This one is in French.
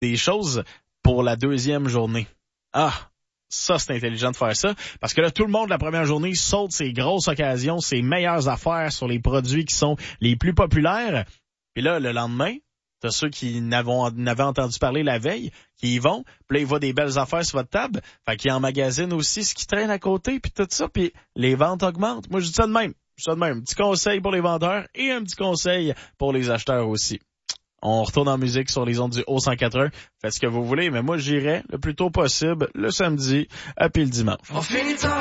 des choses pour la deuxième journée. Ah! Ça, c'est intelligent de faire ça. Parce que là, tout le monde, la première journée, saute ses grosses occasions, ses meilleures affaires sur les produits qui sont les plus populaires. Puis là, le lendemain, t'as ceux qui n'avaient entendu parler la veille, qui y vont. Puis là, ils voient des belles affaires sur votre table. Fait qu'ils emmagasinent aussi ce qui traîne à côté, puis tout ça. Puis les ventes augmentent. Moi, je dis ça de même. Un petit conseil pour les vendeurs et un petit conseil pour les acheteurs aussi. On retourne en musique sur les ondes du Haut-180. Faites ce que vous voulez, mais moi, j'irai le plus tôt possible le samedi, puis le dimanche.